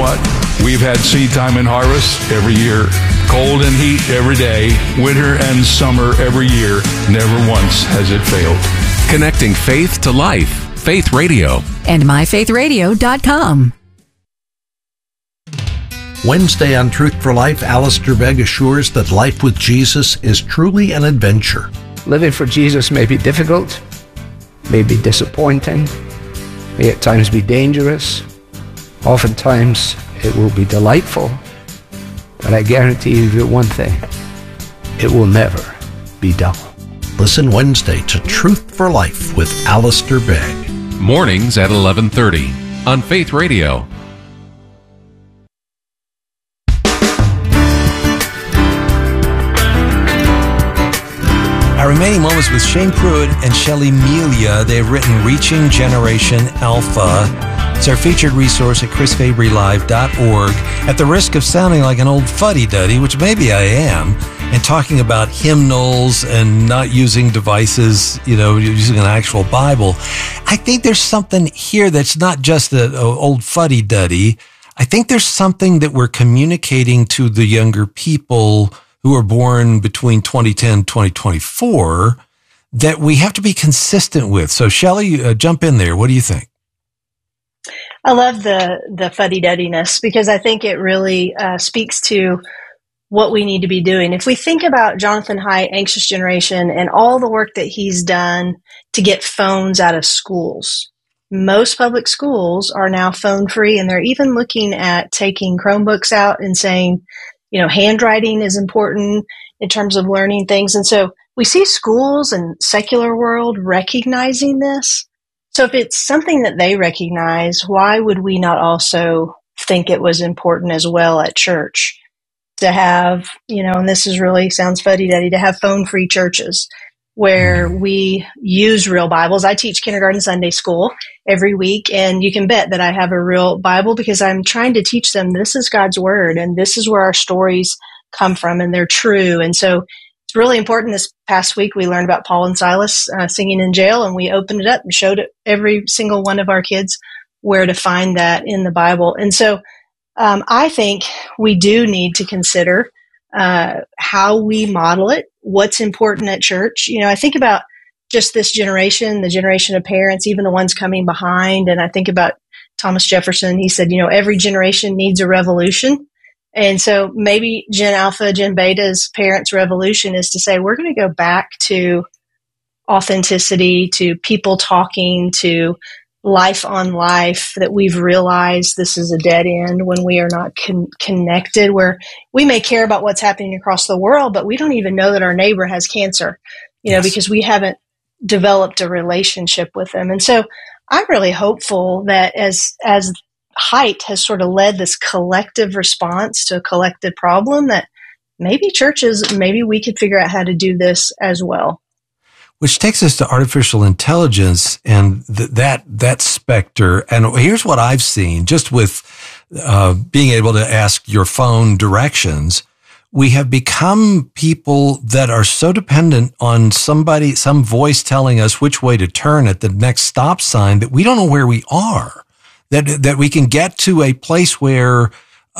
what? We've had seed time and harvest every year, cold and heat every day, winter and summer every year. Never once has it failed. Connecting faith to life. Faith Radio. And myfaithradio.com. Wednesday on Truth for Life, Alistair Begg assures that life with Jesus is truly an adventure. Living for Jesus may be difficult, may be disappointing, may at times be dangerous. Oftentimes it will be delightful, but I guarantee you one thing, it will never be dull. Listen Wednesday to Truth for Life with Alistair Begg. Mornings at 11:30 on Faith Radio. Our remaining moments with Shane Pruitt and Shelley Melia. They've written Reaching Generation Alpha. It's our featured resource at chrisfabrylive.org. At the risk of sounding like an old fuddy-duddy, which maybe I am, and talking about hymnals and not using devices, using an actual Bible, I think there's something here that's not just an old fuddy-duddy. I think there's something that we're communicating to the younger people who are born between 2010 and 2024 that we have to be consistent with. So, Shelley, jump in there. What do you think? I love the fuddy-duddiness because I think it really speaks to what we need to be doing. If we think about Jonathan Haidt, Anxious Generation, and all the work that he's done to get phones out of schools, most public schools are now phone-free, and they're even looking at taking Chromebooks out and saying, handwriting is important in terms of learning things. And so we see schools and secular world recognizing this. So if it's something that they recognize, why would we not also think it was important as well at church to have, and this is really sounds fuddy-duddy, to have phone-free churches where we use real Bibles. I teach kindergarten Sunday school every week, and you can bet that I have a real Bible because I'm trying to teach them this is God's Word, and this is where our stories come from, and they're true. And so it's really important. This past week, we learned about Paul and Silas singing in jail, and we opened it up and showed every single one of our kids where to find that in the Bible. And so I think we do need to consider how we model it, what's important at church. I think about just this generation, the generation of parents, even the ones coming behind. And I think about Thomas Jefferson. He said, every generation needs a revolution. And so maybe Gen Alpha, Gen Beta's parents' revolution is to say, we're going to go back to authenticity, to people talking, to life on life, that we've realized this is a dead end when we are not connected, where we may care about what's happening across the world, but we don't even know that our neighbor has cancer, because we haven't developed a relationship with them. And so I'm really hopeful that as Haidt has sort of led this collective response to a collective problem, that maybe churches, maybe we could figure out how to do this as well. Which takes us to artificial intelligence and that specter. And here's what I've seen just with being able to ask your phone directions. We have become people that are so dependent on some voice telling us which way to turn at the next stop sign that we don't know where we are. That we can get to a place where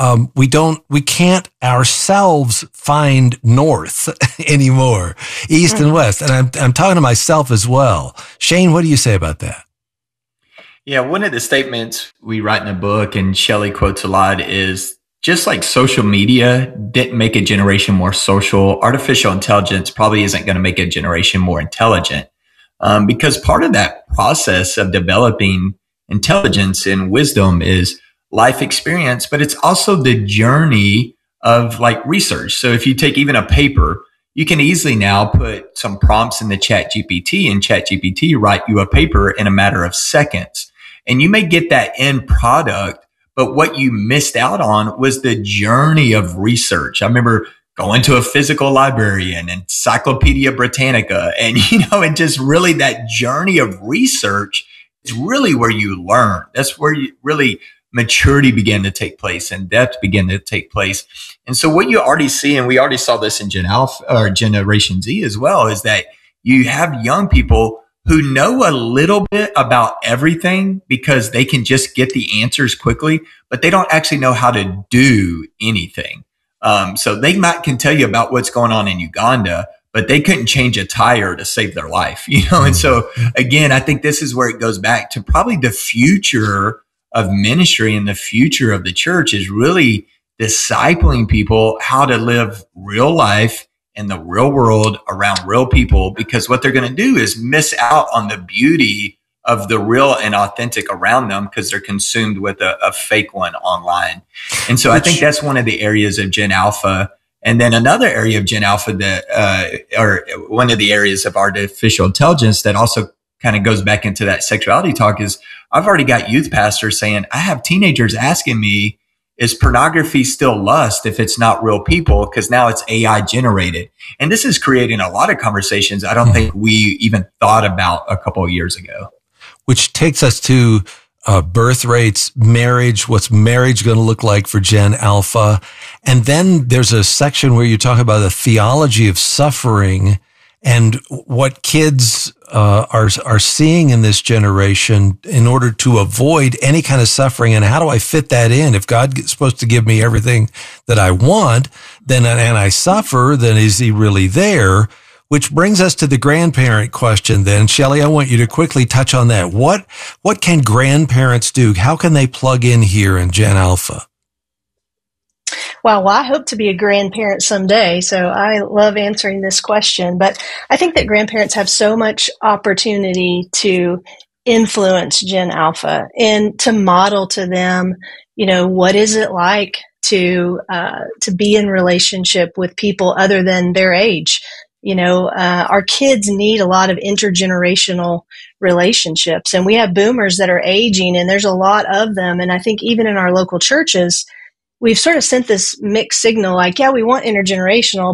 we can't ourselves find north anymore, east and west. And I'm talking to myself as well. Shane, what do you say about that? Yeah, one of the statements we write in the book, and Shelley quotes a lot, is just like social media didn't make a generation more social, artificial intelligence probably isn't going to make a generation more intelligent. Because part of that process of developing intelligence and wisdom is life experience, but it's also the journey of like research. So if you take even a paper, you can easily now put some prompts in the ChatGPT, and ChatGPT write you a paper in a matter of seconds. And you may get that end product, but what you missed out on was the journey of research. I remember going to a physical library and Encyclopedia Britannica, and and just really that journey of research is really where you learn. That's where you really maturity began to take place and depth began to take place. And so what you already see, and we already saw this in Gen Alpha or Generation Z as well, is that you have young people who know a little bit about everything because they can just get the answers quickly, but they don't actually know how to do anything. So they can tell you about what's going on in Uganda, but they couldn't change a tire to save their life, And so again, I think this is where it goes back to probably the future of ministry and the future of the church is really discipling people how to live real life in the real world around real people, because what they're going to do is miss out on the beauty of the real and authentic around them because they're consumed with a fake one online. And so I think that's one of the areas of Gen Alpha. And then another area of Gen Alpha that, or one of the areas of artificial intelligence that also kind of goes back into that sexuality talk is I've already got youth pastors saying, I have teenagers asking me, is pornography still lust if it's not real people? Because now it's AI generated. And this is creating a lot of conversations I don't think we even thought about a couple of years ago. Which takes us to birth rates, marriage, what's marriage going to look like for Gen Alpha. And then there's a section where you talk about the theology of suffering and what kids are seeing in this generation in order to avoid any kind of suffering. And how do I fit that in? If God is supposed to give me everything that I want, then and I suffer, then is he really there? Which brings us to the grandparent question then. Shelley, I want you to quickly touch on that. What can grandparents do? How can they plug in here in Gen Alpha? Well, I hope to be a grandparent someday, so I love answering this question. But I think that grandparents have so much opportunity to influence Gen Alpha and to model to them, what is it like to be in relationship with people other than their age. Our kids need a lot of intergenerational relationships, and we have boomers that are aging, and there's a lot of them. And I think even in our local churches, we've sort of sent this mixed signal, like, yeah, we want intergenerational,